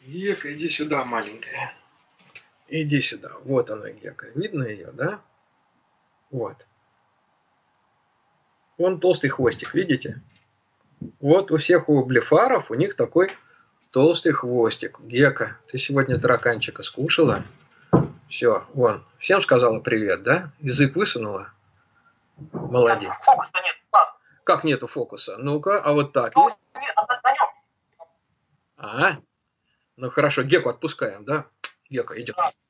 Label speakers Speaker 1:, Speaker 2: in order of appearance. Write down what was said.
Speaker 1: Гека, иди сюда, маленькая. Иди сюда. Вот она, Гека. Видно ее, да? Вот. Вон толстый хвостик, видите? Вот у всех у блефаров у них такой толстый хвостик. Гека, ты сегодня тараканчика скушала? Все, вон. Всем сказала привет, да? Язык высунула? Молодец.
Speaker 2: Фокуса нет.
Speaker 1: Как нету фокуса? Ну-ка, а вот так есть?
Speaker 2: Нет, на нем.
Speaker 1: А, ну хорошо, Геку отпускаем, да? Гека, идем.